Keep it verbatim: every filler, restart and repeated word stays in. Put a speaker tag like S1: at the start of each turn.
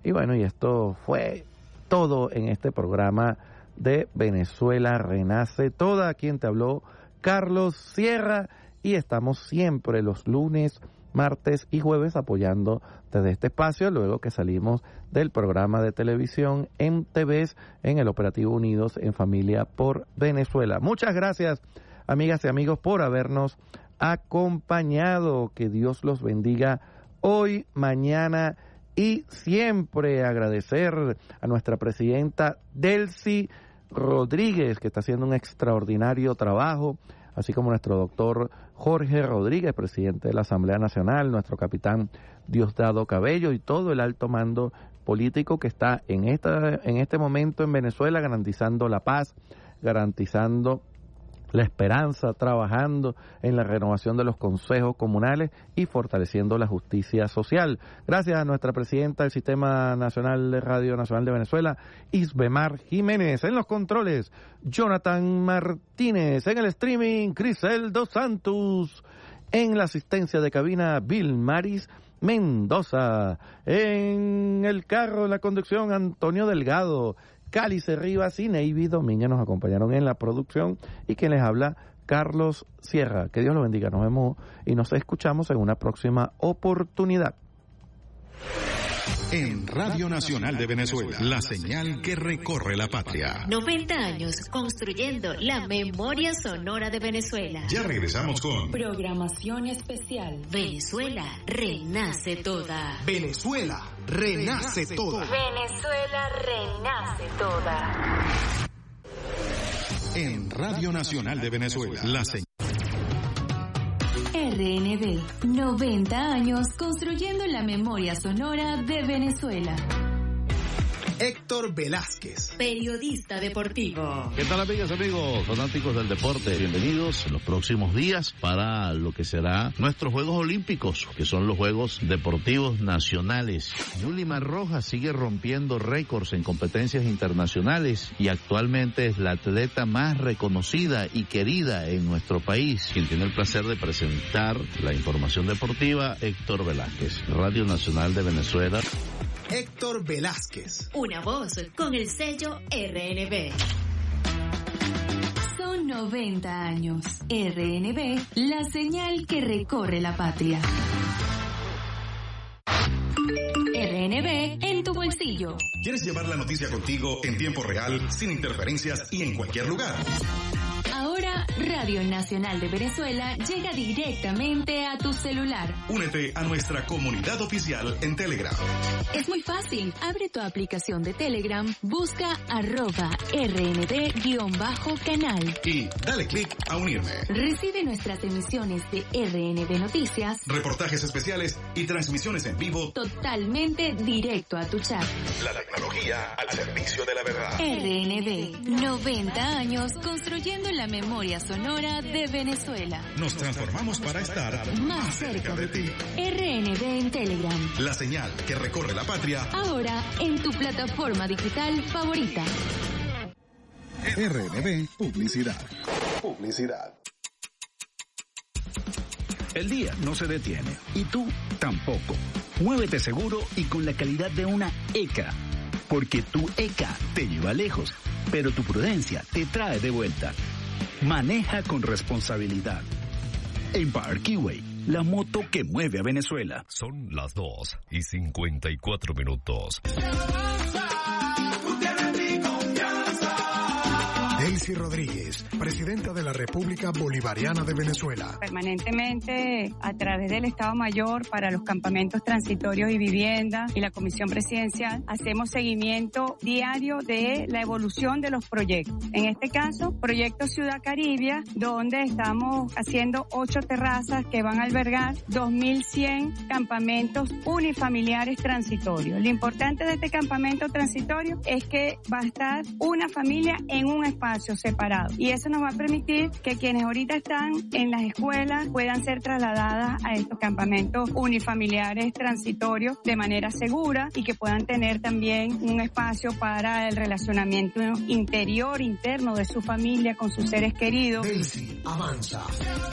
S1: Y bueno, y esto fue todo en este programa de Venezuela Renace Toda. Quien te habló, Carlos Sierra, y estamos siempre los lunes, martes y jueves apoyando desde este espacio, luego que salimos del programa de televisión M T V en el Operativo Unidos en Familia por Venezuela. Muchas gracias, amigas y amigos, por habernos acompañado. Que Dios los bendiga hoy, mañana y siempre. Agradecer a nuestra presidenta Delcy Rodríguez, que está haciendo un extraordinario trabajo, así como nuestro doctor Jorge Rodríguez, presidente de la Asamblea Nacional, nuestro capitán Diosdado Cabello y todo el alto mando político que está en esta en este momento en Venezuela garantizando la paz, garantizando la esperanza, trabajando en la renovación de los consejos comunales y fortaleciendo la justicia social. Gracias a nuestra presidenta del Sistema Nacional de Radio Nacional de Venezuela, Isbemar Jiménez. En los controles, Jonathan Martínez. En el streaming, Crisel Dos Santos. En la asistencia de cabina, Bill Maris Mendoza. En el carro, en la conducción, Antonio Delgado. Cálice Rivas y Neivi Domínguez nos acompañaron en la producción, y quien les habla, Carlos Sierra. Que Dios los bendiga. Nos vemos y nos escuchamos en una próxima oportunidad.
S2: En Radio Nacional de Venezuela, la señal que recorre la patria.
S3: noventa años construyendo la memoria sonora de Venezuela.
S2: Ya regresamos con
S3: programación especial. Venezuela renace toda.
S2: Venezuela renace toda.
S3: Venezuela renace toda.
S2: En Radio Nacional de Venezuela, la señal.
S3: R N V, noventa años construyendo la memoria sonora de Venezuela.
S2: Héctor Velázquez,
S3: periodista deportivo.
S4: ¿Qué tal, amigas y amigos fanáticos del deporte? Bienvenidos en los próximos días para lo que será nuestros Juegos Olímpicos, que son los Juegos Deportivos Nacionales. Yulimar Rojas sigue rompiendo récords en competencias internacionales y actualmente es la atleta más reconocida y querida en nuestro país. Quien tiene el placer de presentar la información deportiva, Héctor Velázquez, Radio Nacional de Venezuela.
S2: Héctor Velázquez.
S3: Una voz con el sello R N V. Son noventa años. R N V, la señal que recorre la patria. R N V en tu bolsillo.
S2: ¿Quieres llevar la noticia contigo en tiempo real, sin interferencias y en cualquier lugar?
S3: Ahora, Radio Nacional de Venezuela llega directamente a tu celular.
S2: Únete a nuestra comunidad oficial en Telegram.
S3: Es muy fácil. Abre tu aplicación de Telegram, busca arroba rnd-canal.
S2: Y dale clic a unirme.
S3: Recibe nuestras emisiones de R N V Noticias,
S2: reportajes especiales y transmisiones en vivo
S3: totalmente directo a tu chat.
S2: La tecnología al servicio de la verdad.
S3: R N V, noventa años construyendo la memoria sonora de Venezuela.
S2: Nos transformamos para estar
S3: más cerca de ti. R N V en Telegram.
S2: La señal que recorre la patria.
S3: Ahora en tu plataforma digital favorita.
S2: R N V Publicidad. Publicidad.
S5: El día no se detiene y tú tampoco. Muévete seguro y con la calidad de una E C A. Porque tu E C A te lleva lejos, pero tu prudencia te trae de vuelta. Maneja con responsabilidad. Empire Keyway, la moto que mueve a Venezuela.
S6: Son las dos y cincuenta y cuatro minutos.
S7: Delcy Rodríguez, presidenta de la República Bolivariana de Venezuela.
S8: Permanentemente, a través del Estado Mayor para los campamentos transitorios y vivienda y la Comisión Presidencial, hacemos seguimiento diario de la evolución de los proyectos. En este caso, Proyecto Ciudad Caribia, donde estamos haciendo ocho terrazas que van a albergar dos mil cien campamentos unifamiliares transitorios. Lo importante de este campamento transitorio es que va a estar una familia en un espacio separado, y eso nos va a permitir que quienes ahorita están en las escuelas puedan ser trasladadas a estos campamentos unifamiliares transitorios de manera segura, y que puedan tener también un espacio para el relacionamiento interior, interno de su familia con sus seres queridos.
S7: Delcy avanza.